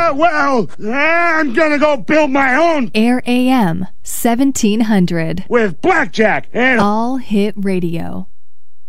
Well, I'm gonna go build my own. Air AM 1700. With Blackjack and All Hit Radio.